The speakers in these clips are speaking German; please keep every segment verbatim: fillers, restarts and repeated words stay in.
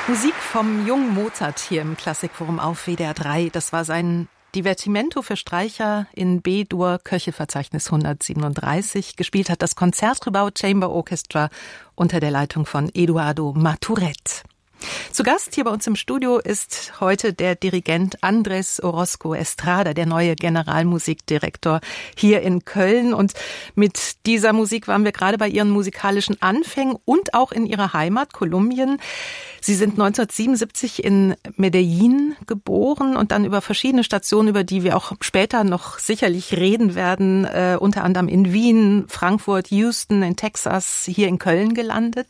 Musik vom jungen Mozart hier im Klassikforum auf W D R drei. Das war sein Divertimento für Streicher in B-Dur, Köchelverzeichnis hundertsiebenunddreißig. Gespielt hat das Concertgebouw Chamber Orchestra unter der Leitung von Eduardo Marturet. Zu Gast hier bei uns im Studio ist heute der Dirigent Andrés Orozco Estrada, der neue Generalmusikdirektor hier in Köln. Und mit dieser Musik waren wir gerade bei Ihren musikalischen Anfängen und auch in Ihrer Heimat Kolumbien. Sie sind neunzehnhundertsiebenundsiebzig in Medellín geboren und dann über verschiedene Stationen, über die wir auch später noch sicherlich reden werden, äh, unter anderem in Wien, Frankfurt, Houston, in Texas, hier in Köln gelandet.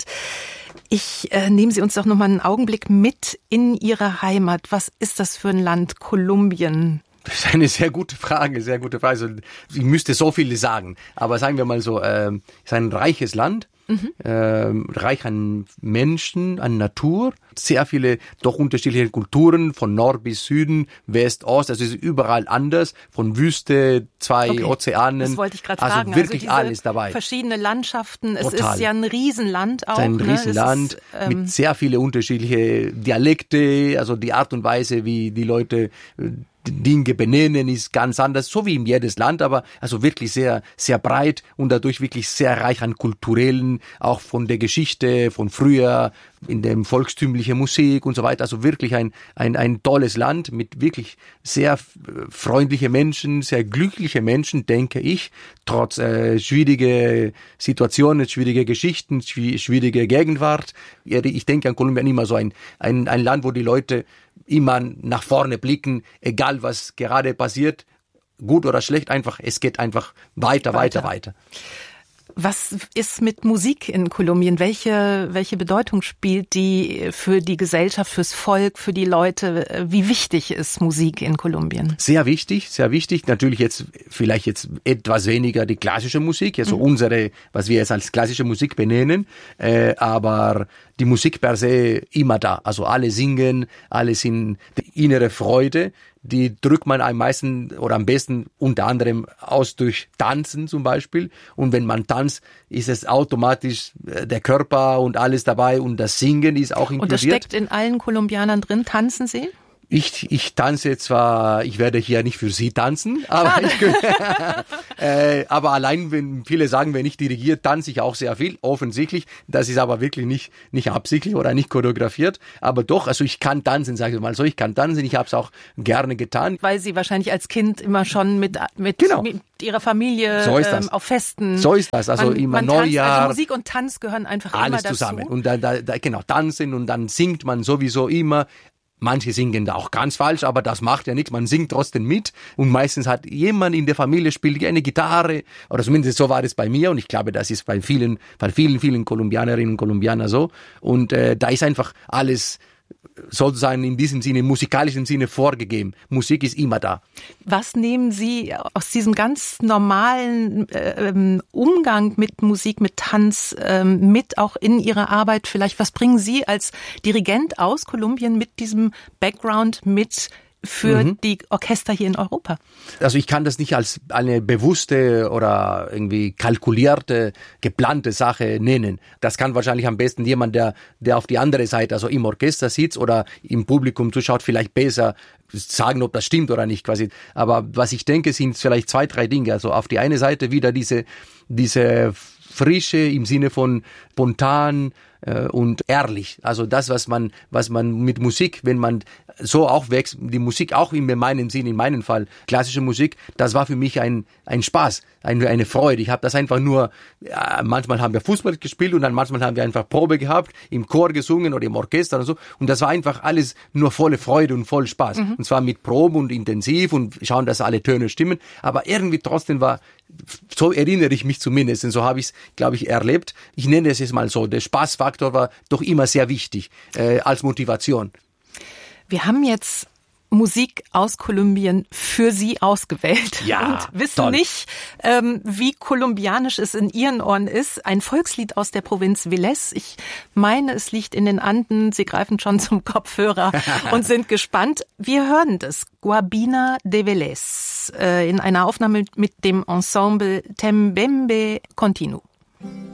Ich äh, nehmen Sie uns doch noch mal einen Augenblick mit in Ihre Heimat. Was ist das für ein Land, Kolumbien? Das ist eine sehr gute Frage, sehr gute Frage. Also, ich müsste so viele sagen, aber sagen wir mal so, äh, es ist ein reiches Land. Mhm. Ähm, reich an Menschen, an Natur, sehr viele doch unterschiedliche Kulturen, von Nord bis Süden, West, Ost, also es ist überall anders, von Wüste, zwei okay. Ozeanen, das wollte ich gerade also fragen. wirklich also alles dabei. Verschiedene Landschaften, es Total. Ist ja ein Riesenland auch. Es ist ein ne? Riesenland ist, ähm, mit sehr viele unterschiedliche Dialekte, also die Art und Weise, wie die Leute Dinge benennen, ist ganz anders, so wie in jedes Land, aber also wirklich sehr, sehr breit und dadurch wirklich sehr reich an kulturellen, auch von der Geschichte, von früher, in dem volkstümliche Musik und so weiter. Also wirklich ein, ein, ein tolles Land mit wirklich sehr freundliche Menschen, sehr glückliche Menschen, denke ich, trotz äh, schwierige Situationen, schwierige Geschichten, schwierige Gegenwart. Ich denke an Kolumbien immer so ein, ein, ein Land, wo die Leute immer nach vorne blicken, egal was gerade passiert, gut oder schlecht, einfach, es geht einfach weiter, weiter, weiter. weiter. Was ist mit Musik in Kolumbien? Welche, welche Bedeutung spielt die für die Gesellschaft, fürs Volk, für die Leute? Wie wichtig ist Musik in Kolumbien? Sehr wichtig, sehr wichtig. Natürlich jetzt, vielleicht jetzt etwas weniger die klassische Musik, also mhm. unsere, was wir jetzt als klassische Musik benennen, äh, aber die Musik per se immer da. Also alle singen, alle sind die innere Freude. Die drückt man am meisten oder am besten unter anderem aus durch Tanzen zum Beispiel. Und wenn man tanzt, ist es automatisch der Körper und alles dabei und das Singen ist auch inkludiert. Und das steckt in allen Kolumbianern drin. Tanzen Sie? Ich, ich tanze zwar, ich werde hier nicht für Sie tanzen, aber, ich, äh, aber allein, wenn viele sagen, wenn ich dirigiere, tanze ich auch sehr viel, offensichtlich. Das ist aber wirklich nicht, nicht absichtlich oder nicht choreografiert. Aber doch, also ich kann tanzen, sage ich mal so, ich kann tanzen, ich habe es auch gerne getan. Weil Sie wahrscheinlich als Kind immer schon mit, mit, genau. mit Ihrer Familie so ist das. ähm, auf Festen. So ist das, also man, immer man Neujahr. Tanzt, also Musik und Tanz gehören einfach alles immer dazu. zusammen. Und dann, da, da, genau, tanzen und dann singt man sowieso immer. Manche singen da auch ganz falsch, aber das macht ja nichts. Man singt trotzdem mit und meistens hat jemand in der Familie spielt eine Gitarre oder zumindest so war es bei mir und ich glaube, das ist bei vielen, bei vielen, vielen Kolumbianerinnen und Kolumbianer so. Und äh, da ist einfach alles sozusagen in diesem Sinne, im musikalischen Sinne vorgegeben. Musik ist immer da. Was nehmen Sie aus diesem ganz normalen äh, Umgang mit Musik, mit Tanz äh, mit auch in Ihre Arbeit vielleicht? Was bringen Sie als Dirigent aus Kolumbien mit diesem Background mit für mhm. die Orchester hier in Europa? Also ich kann das nicht als eine bewusste oder irgendwie kalkulierte, geplante Sache nennen. Das kann wahrscheinlich am besten jemand, der, der auf die andere Seite, also im Orchester sitzt oder im Publikum zuschaut, vielleicht besser sagen, ob das stimmt oder nicht quasi. Aber was ich denke, sind vielleicht zwei, drei Dinge. Also auf die eine Seite wieder diese, diese Frische im Sinne von spontan äh, und ehrlich. Also das, was man, was man mit Musik, wenn man so aufwächst, die Musik auch in meinem Sinn, in meinem Fall, klassische Musik, das war für mich ein, ein Spaß, ein, eine Freude. Ich habe das einfach nur, ja, manchmal haben wir Fußball gespielt und dann manchmal haben wir einfach Probe gehabt, im Chor gesungen oder im Orchester und so. Und das war einfach alles nur volle Freude und voll Spaß. Mhm. Und zwar mit Proben und intensiv und schauen, dass alle Töne stimmen. Aber irgendwie trotzdem war, so erinnere ich mich zumindest, und so habe ich es, glaube ich, erlebt. Ich nenne es jetzt mal so, der Spaßfaktor war doch immer sehr wichtig äh, als Motivation. Wir haben jetzt Musik aus Kolumbien für Sie ausgewählt ja, und wissen toll. nicht, ähm, wie kolumbianisch es in Ihren Ohren ist. Ein Volkslied aus der Provinz Vélez. Ich meine, es liegt in den Anden. Sie greifen schon zum Kopfhörer und sind gespannt. Wir hören das. Guabina de Vélez äh, in einer Aufnahme mit dem Ensemble Tembembe Continuo.